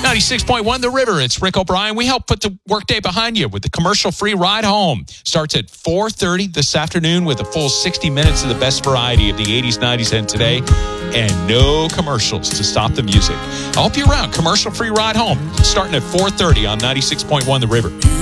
96.1 The River. It's Rick O'Brien. We help put the workday behind you with the commercial-free ride home. Starts at 4:30 this afternoon with a full 60 minutes of the best variety of the 80s, 90s, and today. And no commercials to stop the music. I'll help you around. Commercial-free ride home starting at 4:30 on 96.1 The River.